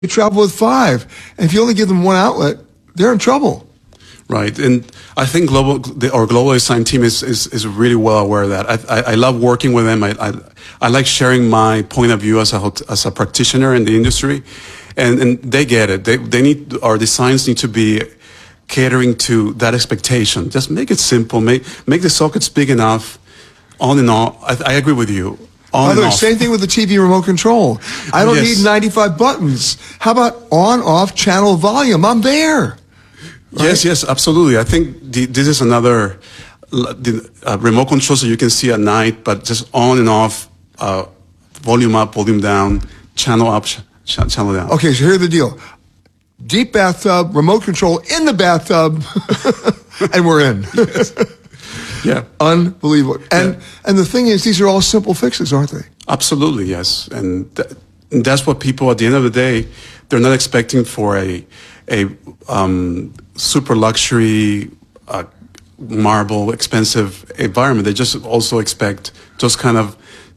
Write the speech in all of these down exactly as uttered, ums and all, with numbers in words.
You travel with five. And if you only give them one outlet, they're in trouble. Right, and I think global the, our global design team is, is, is really well aware of that. I, I, I love working with them. I, I I like sharing my point of view as a as a practitioner in the industry, and, and they get it. They they need our designs need to be catering to that expectation. Just make it simple. Make make the sockets big enough. On and off. I, I agree with you. On By the way, off. same thing with the T V remote control. I don't Yes. need ninety-five buttons. How about on-off channel volume? I'm there. Right? Yes, yes, absolutely. I think the, this is another the, uh, remote controls that you can see at night, but just on and off, uh, volume up, volume down, channel up, ch- ch- channel down. Okay, so here's the deal. Deep bathtub, remote control in the bathtub, and we're in. Yes. Yeah. Unbelievable. And Yeah. and the thing is, these are all simple fixes, aren't they? Absolutely, yes. And, th- and that's what people, at the end of the day, they're not expecting for a a um, super luxury, uh, marble, expensive environment. They just also expect those kind of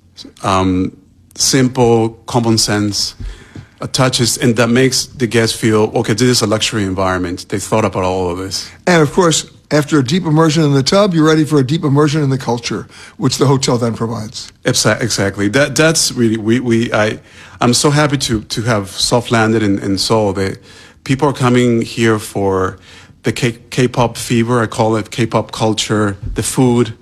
um, simple, common sense uh, touches, and that makes the guests feel, okay, this is a luxury environment. They thought about all of this. And of course, after a deep immersion in the tub, you're ready for a deep immersion in the culture, which the hotel then provides. Exa- Exactly. That that's really we we I I'm so happy to to have soft landed in, in Seoul. They, people are coming here for the K- K-pop fever. I call it K-pop culture, the food.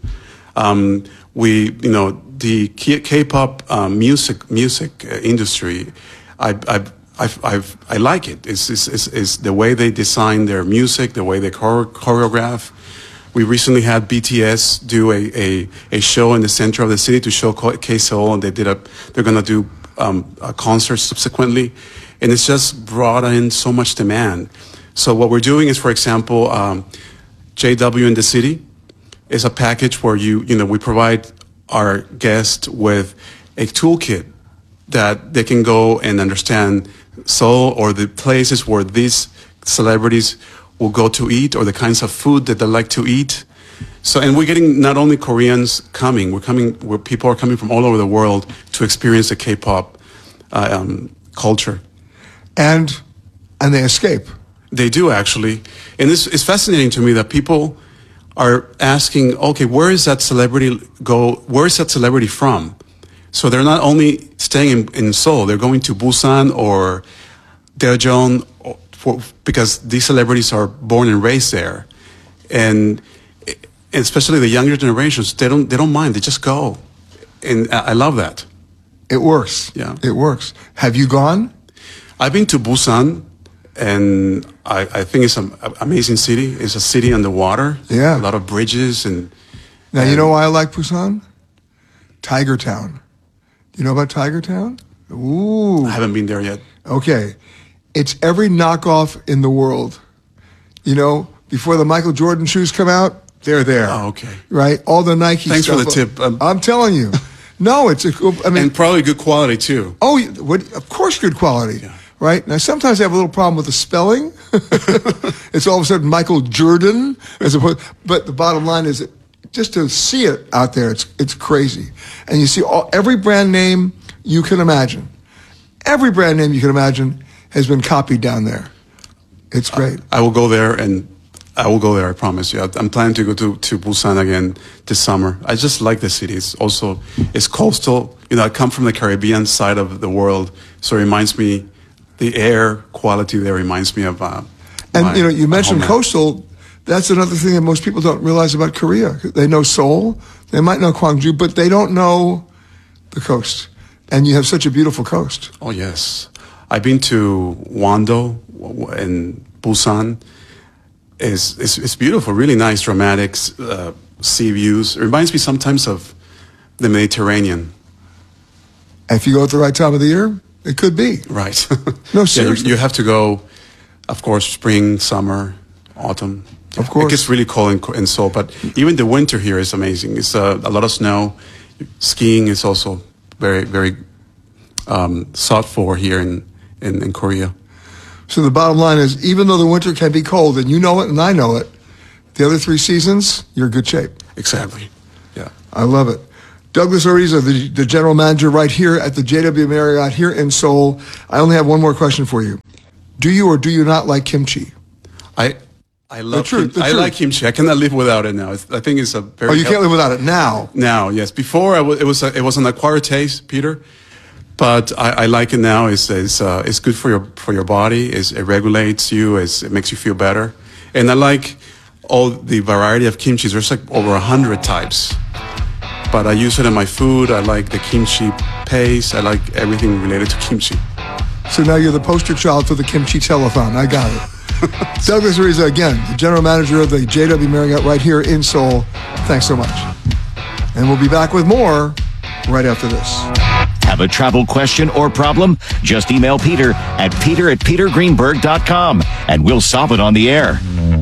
Um, we you know the K- K-pop um, music music uh, industry. I I I I've, I like it. It's, it's it's it's the way they design their music, the way they chore- choreograph. We recently had B T S do a, a, a show in the center of the city to show K-Seoul, and they did a, they're going to do um, a concert subsequently. And it's just brought in so much demand. So what we're doing is, for example, um, J W in the City is a package where you, you know, we provide our guests with a toolkit that they can go and understand Seoul or the places where these celebrities will go to eat, or the kinds of food that they like to eat. So, and we're getting not only Koreans coming, we're coming, where people are coming from all over the world to experience the K-pop uh, um, culture. And and they escape. They do, actually. And it's, it's fascinating to me that people are asking, okay, where is that celebrity go, where is that celebrity from? So they're not only staying in, in Seoul, they're going to Busan or Daejeon, for, because these celebrities are born and raised there. And especially the younger generations, they don't, they don't mind, they just go. And I, I love that. It works. Yeah. It works. Have you gone? I've been to Busan, and I, I think it's an amazing city. It's a city on the water. Yeah. A lot of bridges. and. Now, and you know why I like Busan? Tiger Town. Do you know about Tiger Town? Ooh. I haven't been there yet. Okay. It's every knockoff in the world. You know, before the Michael Jordan shoes come out, they're there. Oh, okay. Right? All the Nike Thanks stuff. for the tip. Um, I'm telling you. No, it's a cool, I mean. And probably good quality, too. Oh, what, of course good quality. Yeah. Right? Now, sometimes I have a little problem with the spelling. It's all of a sudden Michael Jordan, as opposed, but the bottom line is that just to see it out there, it's it's crazy. And you see all, every brand name you can imagine. Every brand name you can imagine has been copied down there. It's great. I, I will go there, and I will go there, I promise you. I'm planning to go to, to Busan again this summer. I just like the city. It's also, it's coastal. You know, I come from the Caribbean side of the world, so it reminds me, the air quality there reminds me of uh, And, my, you know, you mentioned homeland. coastal. That's another thing that most people don't realize about Korea. They know Seoul, they might know Gwangju, but they don't know the coast. And you have such a beautiful coast. Oh, yes. I've been to Wando and Busan. It's, it's, it's beautiful, really nice, dramatic uh, sea views. It reminds me sometimes of the Mediterranean. If you go at the right time of the year, it could be. Right. No, Yeah, seriously. you, you have to go, of course, spring, summer, autumn. Of course. It gets really cold in, in Seoul, but even the winter here is amazing. It's uh, a lot of snow. Skiing is also very, very um, sought for here in, in, in Korea. So the bottom line is, even though the winter can be cold, and you know it and I know it, the other three seasons, you're in good shape. Exactly. Yeah. I love it. Douglas Ariza, the, the general manager right here at the J W Marriott here in Seoul. I only have one more question for you. Do you or do you not like kimchi? I I love truth, kim- the I truth. like kimchi. I cannot live without it now. It's, I think it's a very Oh, you can't healthy- live without it now. Now, yes. Before I w- it was a, it was an acquired taste, Peter, but I, I like it now. It's it's, uh, it's good for your for your body. It's, it regulates you. It's, it makes you feel better. And I like all the variety of kimchi. There's like over a hundred types. But I use it in my food. I like the kimchi paste. I like everything related to kimchi. So now you're the poster child for the kimchi telethon. I got it. Douglas Ariza, again, the general manager of the J W Marriott right here in Seoul. Thanks so much. And we'll be back with more right after this. Have a travel question or problem? Just email Peter at peter at petergreenberg dot com and we'll solve it on the air.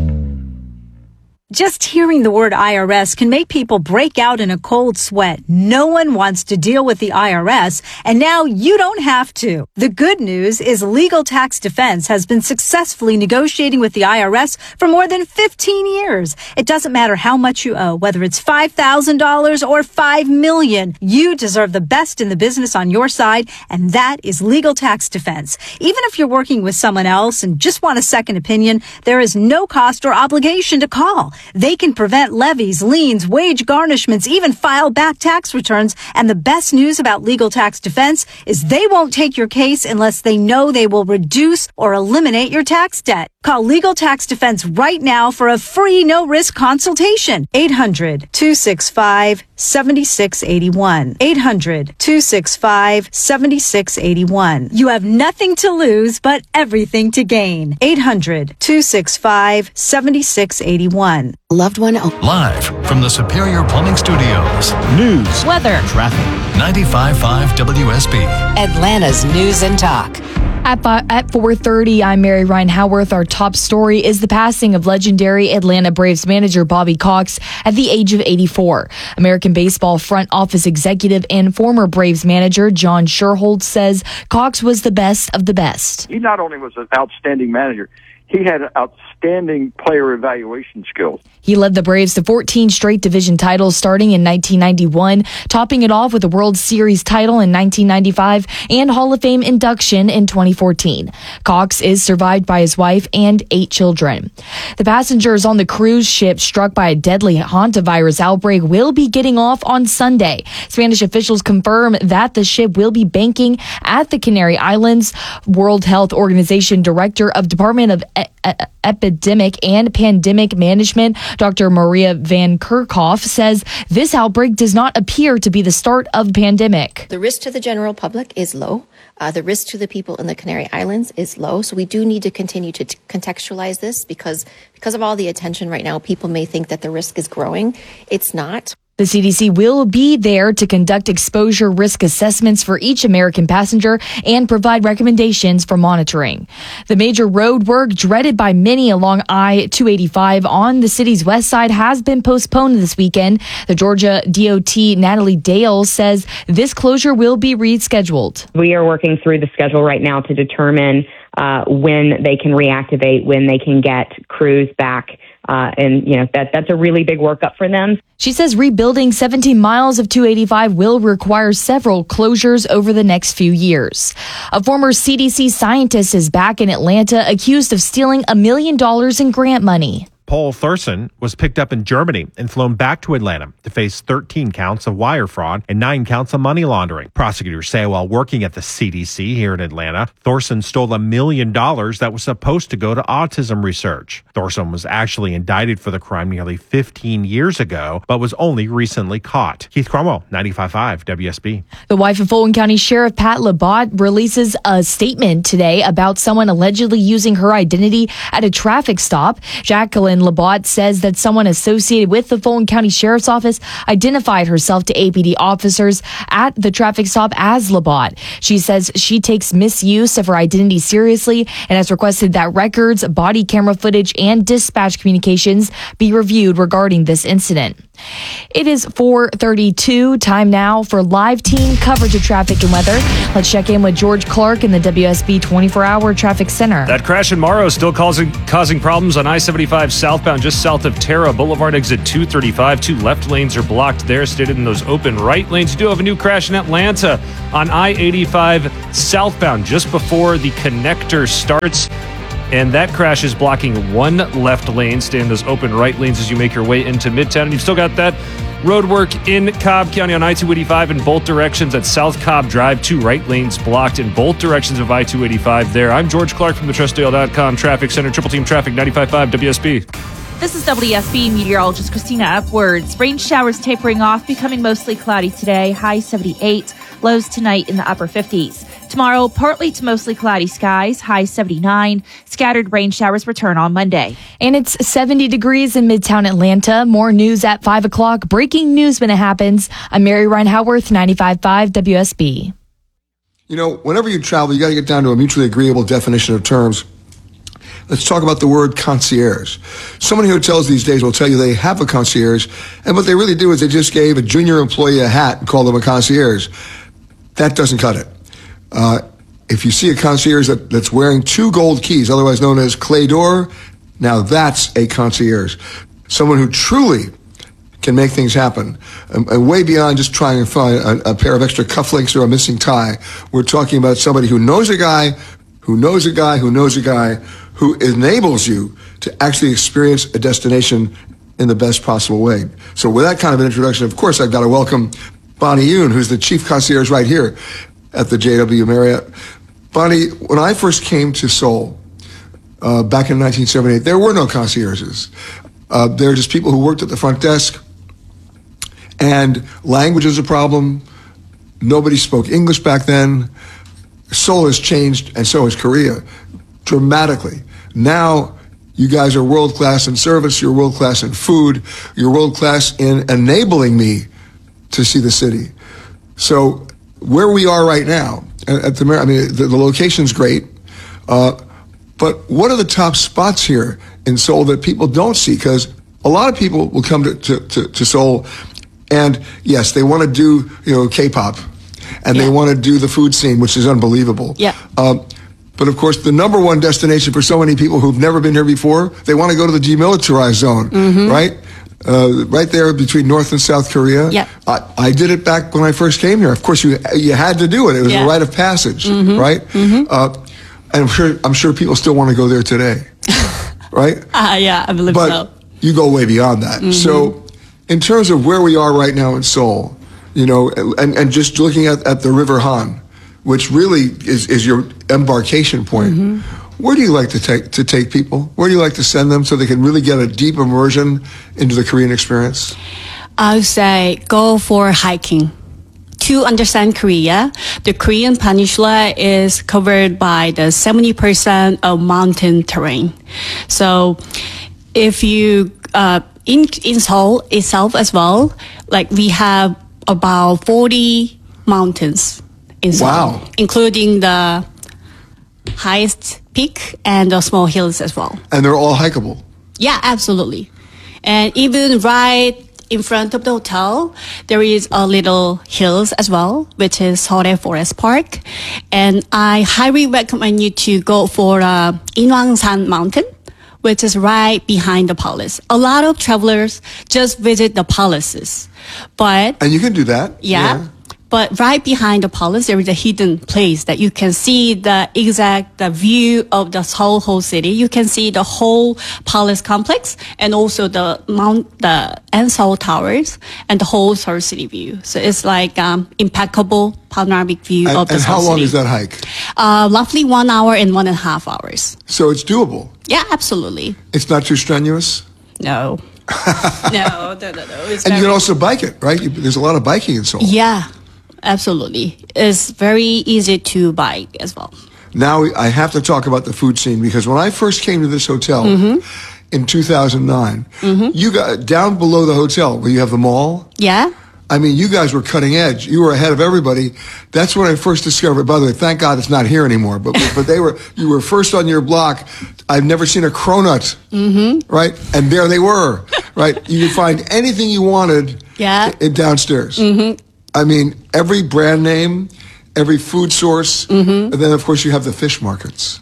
Just hearing the word I R S can make people break out in a cold sweat. No one wants to deal with the I R S, and now you don't have to. The good news is Legal Tax Defense has been successfully negotiating with the I R S for more than fifteen years. It doesn't matter how much you owe, whether it's five thousand dollars or five million dollars. You deserve the best in the business on your side, and that is Legal Tax Defense. Even if you're working with someone else and just want a second opinion, there is no cost or obligation to call. They can prevent levies, liens, wage garnishments, even file back tax returns. And the best news about Legal Tax Defense is they won't take your case unless they know they will reduce or eliminate your tax debt. Call Legal Tax Defense right now for a free no-risk consultation. eight hundred, two six five, seven six eight one. eight hundred, two six five, seven six eight one. You have nothing to lose, but everything to gain. eight hundred, two six five, seven six eight one. Loved one. Live from the Superior Plumbing Studios. News, weather, traffic, ninety-five point five W S B. Atlanta's News and Talk. At, fi- at four thirty, I'm Mary Ryan Howarth. Our top story is the passing of legendary Atlanta Braves manager Bobby Cox at the age of eighty-four. American baseball front office executive and former Braves manager John Sherholtz says Cox was the best of the best. He not only was an outstanding manager, he had outstanding player evaluation skills. He led the Braves to fourteen straight division titles starting in nineteen ninety-one, topping it off with a World Series title in nineteen ninety-five and Hall of Fame induction in twenty fourteen. Cox is survived by his wife and eight children. The passengers on the cruise ship struck by a deadly hantavirus outbreak will be getting off on Sunday. Spanish officials confirm that the ship will be banking at the Canary Islands. World Health Organization Director of Department of E- E- Epidemic and Pandemic Management, Doctor Maria Van Kerkhoff, says this outbreak does not appear to be the start of a pandemic. The risk to the general public is low. Uh, the risk to the people in the Canary Islands is low. So we do need to continue to t- contextualize this because because of all the attention right now, people may think that the risk is growing. It's not. The C D C will be there to conduct exposure risk assessments for each American passenger and provide recommendations for monitoring. The major road work dreaded by many along I two eighty-five on the city's west side has been postponed this weekend. The Georgia D O T Natalie Dale says this closure will be rescheduled. We are working through the schedule right now to determine uh, when they can reactivate, when they can get crews back. Uh, and, you know, that that's a really big workup for them. She says rebuilding seventeen miles of two eighty-five will require several closures over the next few years. A former C D C scientist is back in Atlanta accused of stealing a million dollars in grant money. Paul Thurston was picked up in Germany and flown back to Atlanta to face thirteen counts of wire fraud and nine counts of money laundering. Prosecutors say while working at the C D C here in Atlanta, Thurston stole a million dollars that was supposed to go to autism research. Thurston was actually indicted for the crime nearly fifteen years ago, but was only recently caught. Keith Cromwell, ninety-five point five W S B. The wife of Fulton County Sheriff Pat Labat releases a statement today about someone allegedly using her identity at a traffic stop. Jacqueline Labat says that someone associated with the Fulton County Sheriff's Office identified herself to A P D officers at the traffic stop as Labat. She says she takes misuse of her identity seriously and has requested that records, body camera footage, and dispatch communications be reviewed regarding this incident. It is four thirty-two. Time now for live team coverage of traffic and weather. Let's check in with George Clark in the W S B twenty-four hour Traffic Center. That crash in Morrow still causing causing problems on I seventy-five south. southbound just south of Terra Boulevard, exit two thirty-five. Two left lanes are blocked there, stated in those open right lanes. You do have a new crash in Atlanta on I eighty-five southbound just before the connector starts. And that crash is blocking one left lane. Stay in those open right lanes as you make your way into Midtown. And you've still got that road work in Cobb County on I two eighty-five in both directions at South Cobb Drive. Two right lanes blocked in both directions of I two eighty-five there. I'm George Clark from the trust dail dot com Traffic Center. Triple Team Traffic ninety-five point five W S B. This is W S B meteorologist Christina Upwards. Rain showers tapering off, becoming mostly cloudy today. High seventy-eight. Lows tonight in the upper fifties. Tomorrow, partly to mostly cloudy skies, high seventy-nine. Scattered rain showers return on Monday. And it's seventy degrees in Midtown Atlanta. More news at five o'clock. Breaking news when it happens. I'm Mary Ryan Howarth, ninety-five point five W S B. You know, whenever you travel, you got to get down to a mutually agreeable definition of terms. Let's talk about the word concierge. So many hotels these days will tell you they have a concierge, and what they really do is they just gave a junior employee a hat and called them a concierge. That doesn't cut it. Uh, if you see a concierge that, that's wearing two gold keys, otherwise known as clé d'or, now that's a concierge. Someone who truly can make things happen, and, and way beyond just trying to find a, a pair of extra cufflinks or a missing tie. We're talking about somebody who knows a guy, who knows a guy, who knows a guy, who enables you to actually experience a destination in the best possible way. So with that kind of an introduction, of course, I've got to welcome Bonnie Yoon, who's the chief concierge right here at the J W Marriott. Bonnie, when I first came to Seoul uh, back in nineteen seventy-eight, there were no concierges. Uh, there were just people who worked at the front desk, and language is a problem. Nobody spoke English back then. Seoul has changed, and so has Korea, dramatically. Now, you guys are world-class in service, you're world-class in food, you're world-class in enabling me to see the city. So where we are right now, at the I mean, the, the location's great, uh, but what are the top spots here in Seoul that people don't see? Because a lot of people will come to, to, to, to Seoul, and yes, they want to do, you know, K-pop, and yeah. they want to do the food scene, which is unbelievable. Yeah. Um, but of course, the number one destination for so many people who've never been here before, they want to go to the demilitarized zone, mm-hmm. right? Uh, right there between North and South Korea. Yeah. I, I did it back when I first came here. Of course, you you had to do it. It was yeah. a rite of passage, mm-hmm. right? Mm-hmm. Uh, and I'm sure I'm sure people still want to go there today, right? Uh, yeah, I believe but so. You go way beyond that. Mm-hmm. So, in terms of where we are right now in Seoul, you know, and, and just looking at, at the River Han, which really is, is your embarkation point. Mm-hmm. Where do you like to take to take people? Where do you like to send them so they can really get a deep immersion into the Korean experience? I would say go for hiking. To understand Korea, the Korean peninsula is covered by the seventy percent of mountain terrain. So if you, uh, in, in Seoul itself as well, like we have about forty mountains in Seoul, wow. including the highest peak and the small hills as well. And they're all hikeable? Yeah, absolutely. And even right in front of the hotel, there is a little hills as well, which is Seorae Forest Park. And I highly recommend you to go for uh, Inwangsan Mountain, which is right behind the palace. A lot of travelers just visit the palaces, but... And you can do that. Yeah. yeah. But right behind the palace, there is a hidden place that you can see the exact the view of the Seoul whole city. You can see the whole palace complex and also the Mount, the Seoul Towers and the whole Seoul city view. So it's like um, impeccable panoramic view and, of the and Seoul city. And how long city. is that hike? Uh, roughly one hour and one and a half hours. So it's doable? Yeah, absolutely. It's not too strenuous? No. no, no, no, no. It's and very... you can also bike it, right? You, there's a lot of biking in Seoul. Yeah. Absolutely. It's very easy to bike as well. Now I have to talk about the food scene because when I first came to this hotel mm-hmm. in two thousand nine, mm-hmm. you got down below the hotel where you have the mall. Yeah. I mean, you guys were cutting edge. You were ahead of everybody. That's when I first discovered. By the way, thank God it's not here anymore. But but they were you were first on your block. I've never seen a cronut, mm-hmm. right? And there they were, right? You could find anything you wanted. Yeah. In, downstairs. Mm-hmm. I mean, every brand name, every food source, mm-hmm. and then, of course, you have the fish markets.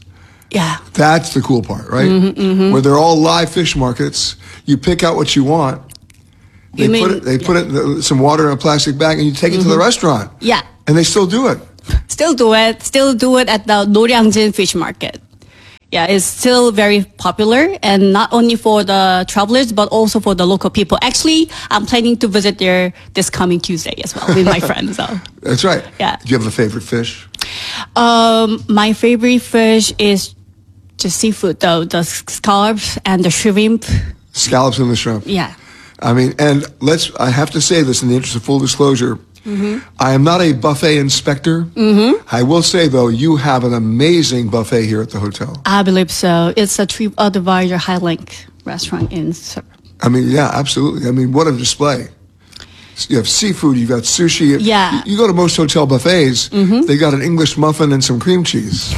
Yeah. That's the cool part, right? Mm-hmm, mm-hmm. Where they're all live fish markets. You pick out what you want. They You mean- put it. They put it in the, some water in a plastic bag, and you take it to the restaurant. Yeah. And they still do it. Still do it. Still do it at the Noryangjin Fish Market. Yeah, it's still very popular, and not only for the travelers, but also for the local people. Actually, I'm planning to visit there this coming Tuesday as well with my friends. So. That's right. Yeah. Do you have a favorite fish? Um, my favorite fish is just seafood, though, the scallops and the shrimp. Scallops and the shrimp. Yeah. I mean, and let's, I have to say this in the interest of full disclosure. Mm-hmm. I am not a buffet inspector. Mm-hmm. I will say, though, you have an amazing buffet here at the hotel. I believe so. It's a TripAdvisor high-rank restaurant in Seoul. I mean, yeah, absolutely. I mean, what a display. You have seafood, you've got sushi. Yeah. You, you go to most hotel buffets, Mhm. they got an English muffin and some cream cheese.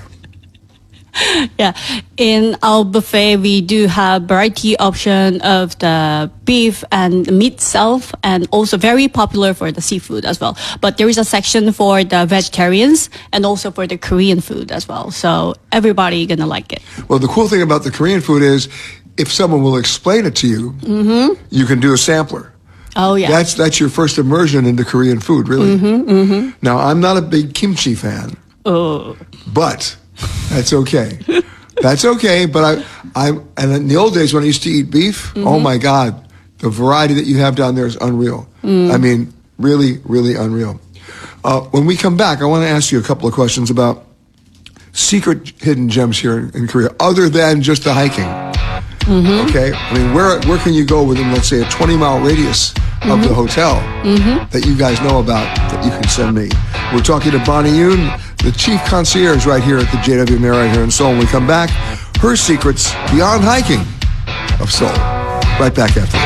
Yeah, in our buffet we do have variety option of the beef and meat itself, and also very popular for the seafood as well. But there is a section for the vegetarians and also for the Korean food as well. So everybody gonna like it. Well, the cool thing about the Korean food is if someone will explain it to you, Mm-hmm. you can do a sampler. Oh yeah. That's that's your first immersion into Korean food, really. Mm-hmm, mm-hmm. Now, I'm not a big kimchi fan, Oh. but that's okay. That's okay. But I, I, and in the old days when I used to eat beef, oh my God, the variety that you have down there is unreal. Mm. I mean, really, really unreal. Uh, when we come back, I want to ask you a couple of questions about secret hidden gems here in, in Korea, other than just the hiking. Mm-hmm. Okay, I mean, where where can you go within, let's say, a twenty mile radius of the hotel Mm-hmm. that you guys know about that you can send me? We're talking to Bonnie Yoon, the chief concierge right here at the J W Marriott here in Seoul. When we come back, her secrets beyond hiking of Seoul. Right back after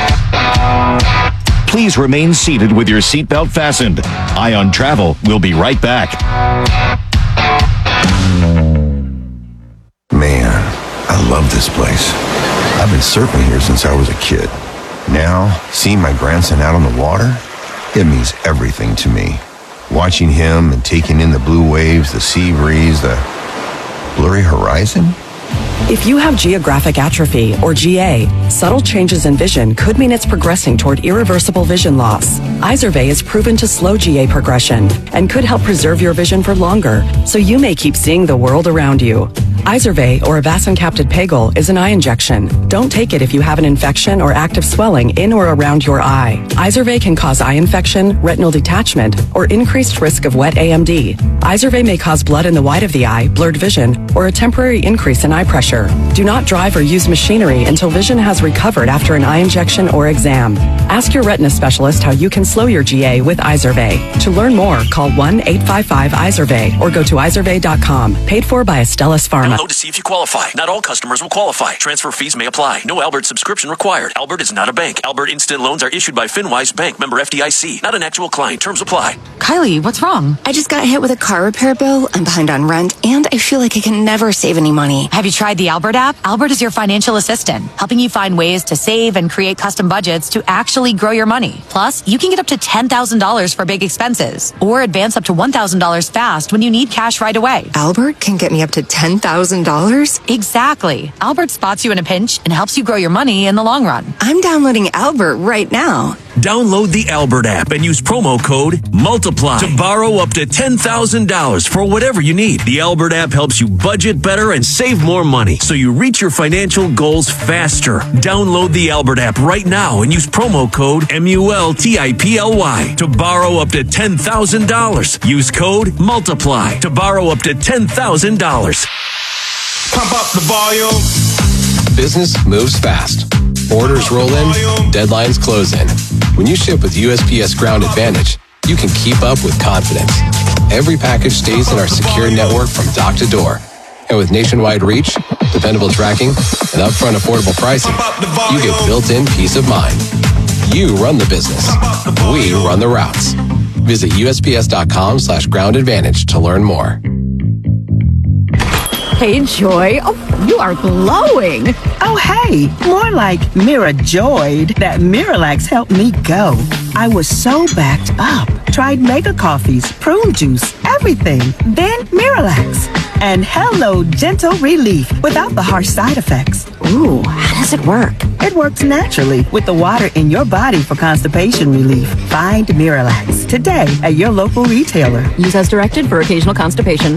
this. Please remain seated with your seatbelt fastened. Ion Travel will be right back. Man, I love this place. I've been surfing here since I was a kid. Now, seeing my grandson out on the water, it means everything to me. Watching him and taking in the blue waves, the sea breeze, the blurry horizon. If you have geographic atrophy, or G A, subtle changes in vision could mean it's progressing toward irreversible vision loss. Izervay is proven to slow G A progression and could help preserve your vision for longer, so you may keep seeing the world around you. Izervay, or avacincaptad pegol, is an eye injection. Don't take it if you have an infection or active swelling in or around your eye. Izervay can cause eye infection, retinal detachment, or increased risk of wet A M D. Izervay may cause blood in the white of the eye, blurred vision, or a temporary increase in eye pressure. Do not drive or use machinery until vision has recovered after an eye injection or exam. Ask your retina specialist how you can slow your G A with Izervay. To learn more, call one eight five five Izervay or go to izervay dot com. Paid for by Astellas Pharma. Download to see if you qualify. Not all customers will qualify. Transfer fees may apply. No Albert subscription required. Albert is not a bank. Albert Instant Loans are issued by FinWise Bank, member F D I C. Not an actual client. Terms apply. Kylie, what's wrong? I just got hit with a car repair bill. I'm behind on rent, and I feel like I can never save any money. Have you tried the Albert app? Albert is your financial assistant, helping you find ways to save and create custom budgets to actually grow your money. Plus, you can get up to ten thousand dollars for big expenses, or advance up to one thousand dollars fast when you need cash right away. Albert can get me up to ten thousand dollars? Exactly. Albert spots you in a pinch and helps you grow your money in the long run. I'm downloading Albert right now. Download the Albert app and use promo code MULTIPLY to borrow up to ten thousand dollars for whatever you need. The Albert app helps you budget better and save more money so you reach your financial goals faster. Download the Albert app right now and use promo code M U L T I P L Y to borrow up to ten thousand dollars. Use code MULTIPLY to borrow up to ten thousand dollars. Pump up the volume. Business moves fast. Orders roll in, deadlines close in. When you ship with U S P S Ground Advantage, you can keep up with confidence. Every package stays in our secure network from dock to door. And with nationwide reach, dependable tracking, and upfront affordable pricing, you get built-in peace of mind. You run the business. We run the routes. Visit U S P S dot com slash ground advantage to learn more. Hey, Joy. Oh, you are glowing. Oh, hey. More like Mira joyed that Miralax helped me go. I was so backed up. Tried mega coffees, prune juice, everything. Then Miralax. And hello, gentle relief without the harsh side effects. Ooh, how does it work? It works naturally with the water in your body for constipation relief. Find Miralax today at your local retailer. Use as directed for occasional constipation.